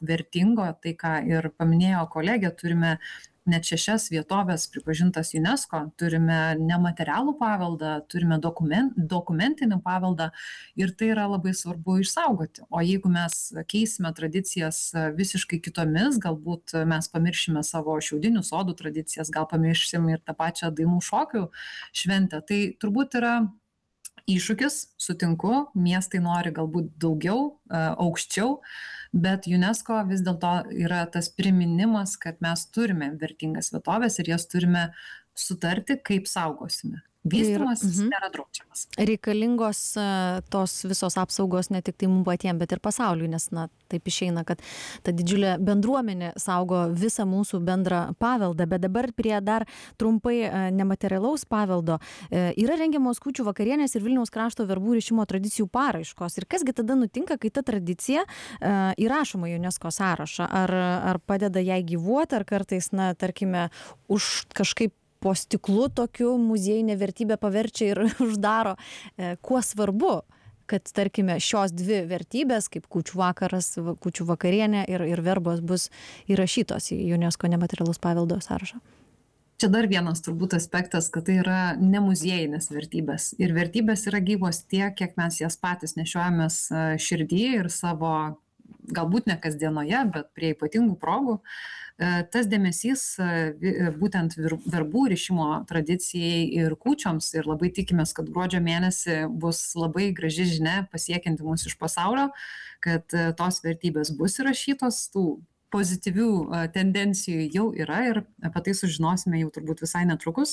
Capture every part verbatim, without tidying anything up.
vertingo, tai ką ir paminėjo kolegė, turime net šešias vietovės pripažintas UNESCO, turime nematerialų paveldą, turime dokument, dokumentinį paveldą ir tai yra labai svarbu išsaugoti. O jeigu mes keisime tradicijas visiškai kitomis, galbūt mes pamiršime savo šiaudinių sodų tradicijas, gal pamiršim ir tą pačią dainų šokių šventę, tai turbūt yra iššūkis, sutinku, miestai nori galbūt daugiau, aukščiau, bet UNESCO vis dėlto yra tas priminimas, kad mes turime vertingas vietovės ir jas turime sutarti, kaip saugosime. Vystymas mhm. nėra draudžiamas. Reikalingos tos visos apsaugos ne tik tai mums patiems, bet ir pasauliui, nes na, taip išeina, kad ta didžiulė bendruomenė saugo visą mūsų bendrą paveldą, bet dabar prie dar trumpai nematerialaus paveldo yra rengiamos kūčių vakarienės ir Vilniaus krašto verbų rišimo tradicijų paraiškos. Ir kasgi tada nutinka, kai ta tradicija įrašoma į UNESCO sąrašą? Ar, ar padeda jai gyvuoti, ar kartais, na, tarkime, už kažkaip po stiklu tokiu muziejinė vertybė paverčia ir uždaro. Kuo svarbu, kad, tarkime, šios dvi vertybės, kaip kūčių vakaras, kūčių vakarienė ir, ir verbos bus įrašytos į UNESCO nematerialaus paveldo sąrašą? Čia dar vienas turbūt aspektas, kad tai yra ne muziejinės vertybės. Ir vertybės yra gyvos tiek, kiek mes jas patys nešiojamės širdyje ir savo, galbūt ne kasdienoje, bet prie ypatingų progų. Tas dėmesys būtent verbų rišimo tradicijai ir kūčioms ir labai tikimės, kad gruodžio mėnesį bus labai graži žinia pasiekianti mus iš pasaulio, kad tos vertybės bus įrašytos, tų pozityvių tendencijų jau yra ir apie tai sužinosime jau turbūt visai netrukus.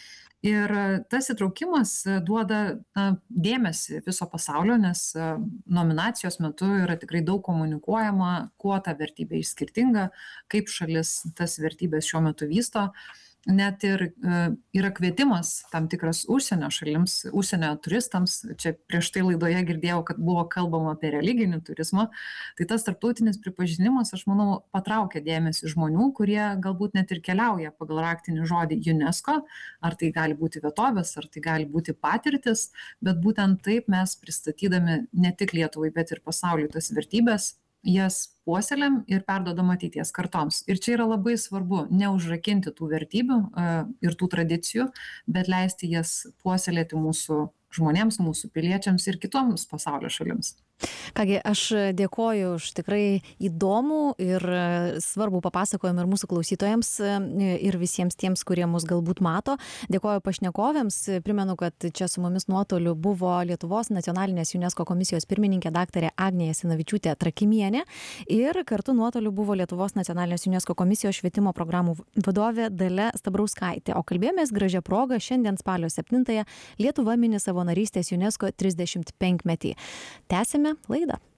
Ir tas įtraukimas duoda na, dėmesį viso pasaulio, nes nominacijos metu yra tikrai daug komunikuojama, kuo ta vertybė išskirtinga, kaip šalis tas vertybės šiuo metu vysto. Net ir yra kvietimas tam tikras užsienio šalims, užsienio turistams. Čia prieš tai laidoje girdėjau, kad buvo kalbama apie religinį turizmą. Tai tas tarptautinis pripažinimas, aš manau, patraukia dėmesį žmonių, kurie galbūt net ir keliauja pagal raktinį žodį UNESCO. Ar tai gali būti vietovės, ar tai gali būti patirtis, bet būtent taip mes pristatydami ne tik Lietuvai, bet ir pasauliui tas vertybės, jas puoselėm ir perduodam ateities kartoms. Ir čia yra labai svarbu neužrakinti tų vertybių ir tų tradicijų, bet leisti jas puoselėti mūsų žmonėms, mūsų piliečiams ir kitoms pasaulio šalims. Kągi, aš dėkoju už tikrai įdomų ir svarbų papasakojimą ir mūsų klausytojams ir visiems tiems, kurie mus galbūt mato. Dėkoju pašnekovėms. Primenu, kad čia su mumis nuotoliu buvo Lietuvos nacionalinės UNESCO komisijos pirmininkė daktarė Agnė Jasinavičiūtė Trakimienė ir kartu nuotoliu buvo Lietuvos nacionalinės UNESCO komisijos švietimo programų vadovė Dalia Stabrauskaitė. O kalbėjomės gražia proga, šiandien spalio septintąją Lietuva mini savo narystės UNESCO trisdešimt penkmetį. Tęsime laidą.